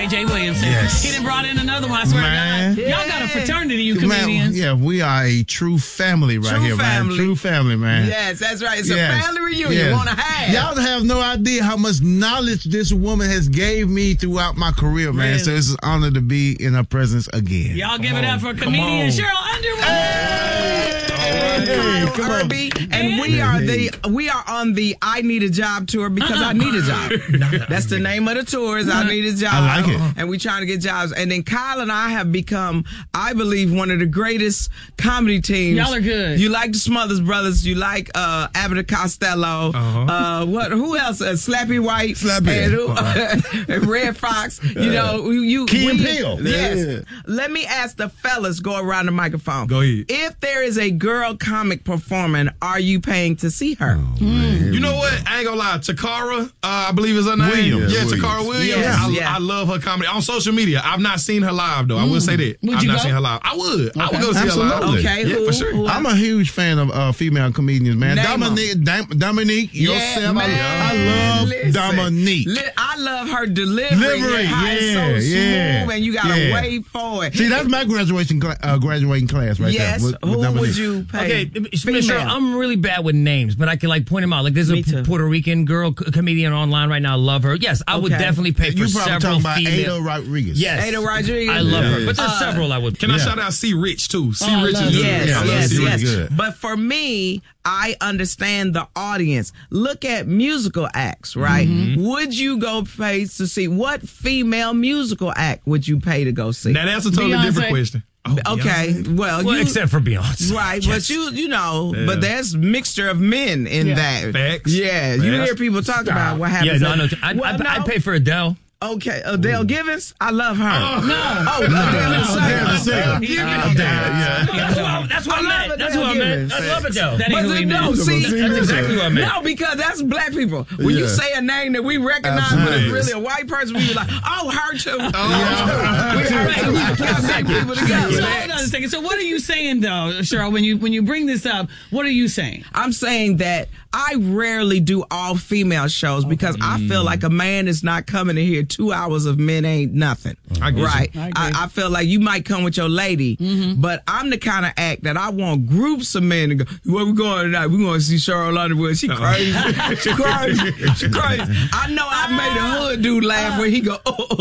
A.J. Williamson. Yes. He done brought in another one, I swear to God. Y'all got a fraternity, you comedians. Yeah, we are a true family here, man. True family, man. Yes, that's right. It's a family reunion. You want to have. Y'all have no idea how much knowledge this woman has gave me throughout my career, man. So it's an honor to be in her presence again. Y'all give it up for comedian Cheryl Underwood. Irby, and we are on the I Need a Job tour because I need a job. That's the name of the tour is I Need a Job. I like it. And we trying to get jobs. And then Kyle and I have become, I believe, one of the greatest comedy teams. Y'all are good. You like the Smothers Brothers. You like Abbott and Costello. Who else? Slappy White. And Red Fox. You know, Key and Peele. Yes. Yeah. Let me ask the fellas, go around the microphone. Go ahead. If there is a girl comic performing, are you paying to see her? You know what? I ain't gonna lie. Takara, I believe is her name. Williams. Yeah, Takara Williams. I love her comedy. On social media, I've not seen her live, though. I will say that. Would I've you not go? seen her live. I would. I would go see her live. Absolutely. Okay, Yeah, for sure. I'm a huge fan of female comedians, man. Name 'em. Dominique, yourself. man. I love Listen, Dominique. I love her delivery. How it's so smooth, and you gotta wait for it. See, that's my graduating class right there. Yes. with Who would Dominique. you pay? Okay, Female. Cheryl, I'm really bad with names, but I can like point them out. Like there's Me a too. Puerto Rican girl comedian online right now. I love her. Yes, I would Okay. definitely pay for You probably several talking about female. Ada Rodriguez. Yes, Ada Rodriguez. I love her, but there's Uh, several I would. Can I shout out C. Rich, too? C. I Rich love is it. good. I love Yes. C. Rich. good. But for me, I understand the audience. Look at musical acts, right? Would you go pay to see what female musical act would you pay to go see? Now, that's a totally Beyonce. different question. Oh, Okay, Beyonce. well, Except for Beyonce. right, Yes. but you know, but there's mixture of men in that. Facts. Yeah, you Facts. hear people talk about what happens. Yeah, no, I'd pay for Adele. Okay, Adele Givens, I love her. Adele Adele the singer. That's what I meant. That's what I meant. I love Adele. That But ain't who he no, meant. see, That's exactly what I meant. No, because that's black people. When you say a name that we recognize, but it's really a white person, we be like, oh, her too. We her too. We got black people together. So hold on a second. So what are you saying though, Cheryl? When you bring this up, what are you saying? I'm saying that I rarely do all female shows because I feel like a man is not coming to hear 2 hours of men ain't nothing. I get Right. you. I feel like you might come with your lady, but I'm the kind of act that I want groups of men to go, where we going tonight? We going to see Cheryl Underwood. She crazy. She crazy. She crazy. I know I made a hood dude laugh where he go,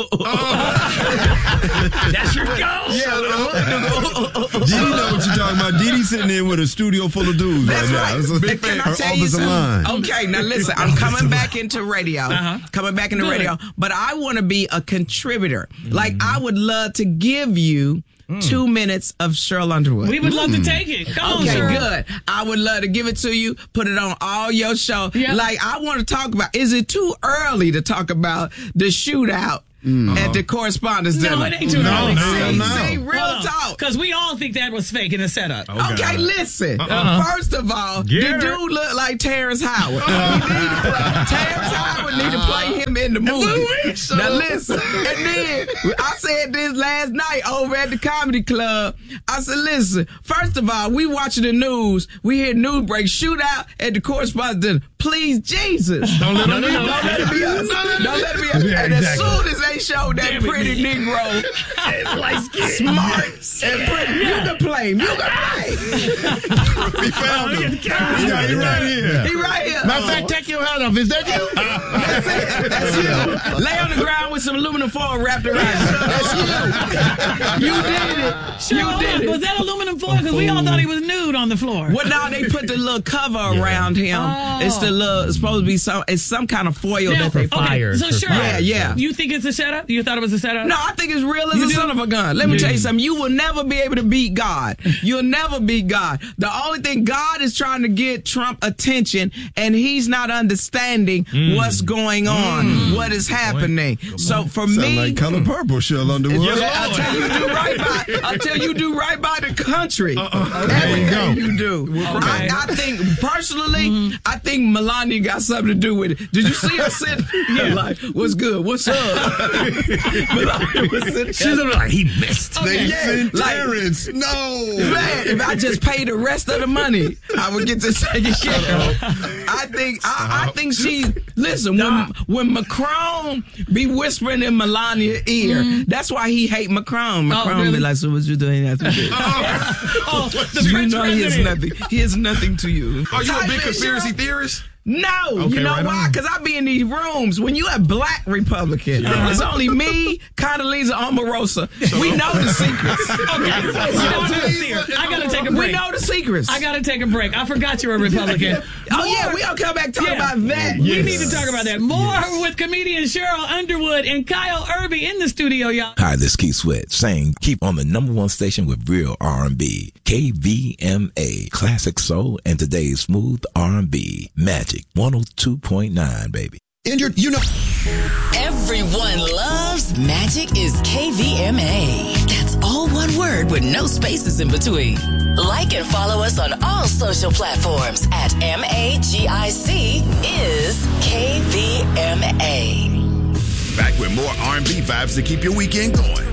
That's your go. Yeah, with a hood dude go, Didi know what you're talking about. Didi sitting there with a studio full of dudes That's right right. now. And can I Her tell you office something? line. Okay, now listen, I'm coming back into radio. Coming back into radio. But I want to be a contributor. Like, I would love to give you 2 minutes of Cheryl Underwood. We would love to take it. Come on, Okay, Cheryl. good. I would love to give it to you, put it on all your show. Yeah. Like, I want to talk about, is it too early to talk about the shootout at the Correspondence No, Dinner? it ain't too early. See, real talk. Because we all think that was fake in the setup. Okay, listen. First of all, the dude look like Terrence Howard. Terrence Howard need to play him in the movie. Now listen, and then I said this last night over at the comedy club. I said, listen, first of all, we watching the news. We hear news break, shootout at the Correspondence Dinner. Please, Jesus. Don't let him Don't let it be us. Don't let it be us. And as soon as they show that pretty Negro, smart and pretty, you can play him. You can play him. We found him. Yeah, he right here. He right here. Matter of fact, take your hat off. Is that you? That's it. That's you. Lay on the ground with some aluminum foil wrapped around you. That's you. You did it. Cheryl, You did was it. that aluminum foil? Because we all thought he was nude on the floor. Well, now they put the little cover around him. It's the little. It's supposed to be some kind of foil Now, that they okay, so Cheryl, Yeah. you think it's a setup? You thought it was a setup? No, I think it's real as a son of a gun. Let me tell you something. You will never be able to beat God. You'll never beat God. The only thing, God is trying to get Trump attention, and he's not understanding what's going on, what is happening. So for Sound me, like Color Purple, Cheryl Underwood. until you do right by the country. There you go. think you do. Okay. I think, personally, I think Melania got something to do with it. Did you see her sitting there like, what's good? What's up? Melania was sitting She's like, he missed. Okay. Terrence, no. Man, if I just pay the rest of the money, I would get this taken care of. I think she, listen, when Macron be whispering in Melania's ear, that's why he hate Macron. Macron really? be like, so what you doing after this? The You French know president. he is nothing to you. Are you a Type big in, conspiracy Cheryl. theorist? No, Okay, you know right why? on. Because I be in these rooms. When you a black Republican, it's only me, Condoleezza Omarosa. We know the secrets. Okay. You know what, Theo? I gotta take a We break. know the secrets. I gotta take a break. I forgot you're a Republican. Oh yeah, we'll come back and talk about that. We need to talk about that. More with comedian Cheryl Underwood and Kyle Irby in the studio, y'all. Hi, this is Keith Sweat saying keep on the number one station with real R&B. KVMA, classic soul and today's smooth R&B. Magic 102.9, baby. Everyone loves Magic is KVMA. That's all one word with no spaces in between. Like and follow us on all social platforms at MAGIC is KVMA. Back with more R&B vibes to keep your weekend going.